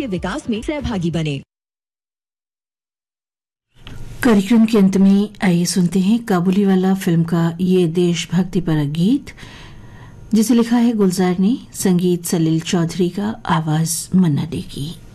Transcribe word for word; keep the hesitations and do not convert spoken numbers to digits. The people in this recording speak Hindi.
के विकास में सहभागी बने। कार्यक्रम के अंत में आइए सुनते हैं काबुली वाला फिल्म का ये देशभक्ति पर गीत, जिसे लिखा है गुलजार ने, संगीत सलील चौधरी का, आवाज मन्ना डे की।